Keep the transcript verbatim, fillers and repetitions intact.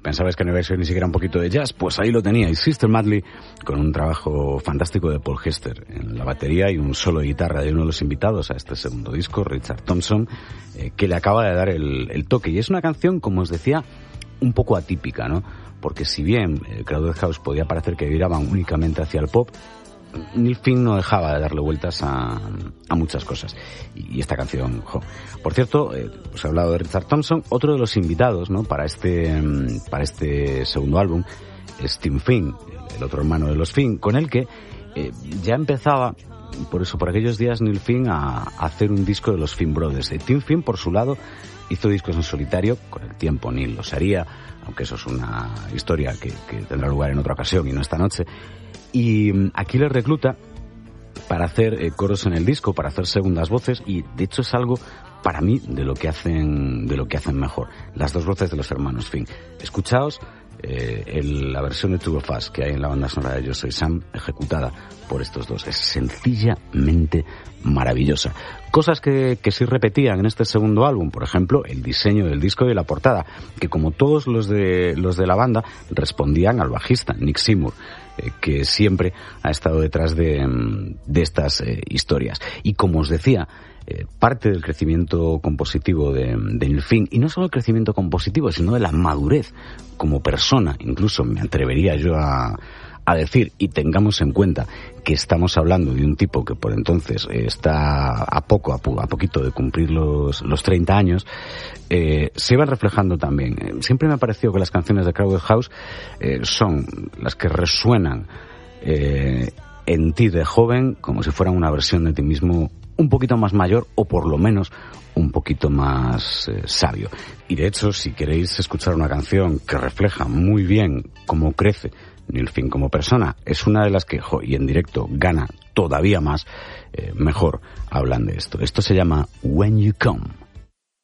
¿Pensabais que no iba a ser ni siquiera un poquito de jazz? Pues ahí lo teníais, Sister Madley, con un trabajo fantástico de Paul Hester en la batería y un solo de guitarra de uno de los invitados a este segundo disco, Richard Thompson, eh, que le acaba de dar el, el toque. Y es una canción, como os decía, un poco atípica, ¿no? Porque si bien eh, Crowded House podía parecer que viraban únicamente hacia el pop, Neil Finn no dejaba de darle vueltas a, a muchas cosas. Y, y esta canción, jo. Por cierto, eh, os he hablado de Richard Thompson, otro de los invitados, ¿no? Para este, para este segundo álbum es Tim Finn, el otro hermano de los Finn, con el que eh, ya empezaba, por eso, por aquellos días, Neil Finn a, a hacer un disco de los Finn Brothers. Eh, Tim Finn, por su lado, hizo discos en solitario, con el tiempo Neil los haría, aunque eso es una historia que, que tendrá lugar en otra ocasión y no esta noche. Y aquí les recluta para hacer eh, coros en el disco, para hacer segundas voces, y de hecho es algo para mí de lo que hacen de lo que hacen mejor, las dos voces de los hermanos Finn. Escuchaos eh, el, la versión de Two of Us que hay en la banda sonora de Yo Soy Sam, ejecutada por estos dos. Es sencillamente maravillosa. Cosas que, que sí repetían en este segundo álbum, por ejemplo, el diseño del disco y de la portada, que como todos los de los de la banda respondían al bajista Nick Seymour, eh, que siempre ha estado detrás de, de estas eh, historias. Y como os decía, eh, parte del crecimiento compositivo de, de Neil Finn, y no solo el crecimiento compositivo, sino de la madurez como persona, incluso me atrevería yo a a decir, y tengamos en cuenta que estamos hablando de un tipo que por entonces eh, está a poco, a, po- a poquito de cumplir los, los treinta años, eh, se iban reflejando también. Eh, siempre me ha parecido que las canciones de Crowded House eh, son las que resuenan eh, en ti de joven como si fueran una versión de ti mismo un poquito más mayor, o por lo menos un poquito más eh, sabio. Y de hecho, si queréis escuchar una canción que refleja muy bien cómo crece Neil Finn como persona, es una de las que, jo, y en directo gana todavía más, eh, mejor hablan de esto. Esto se llama When You Come.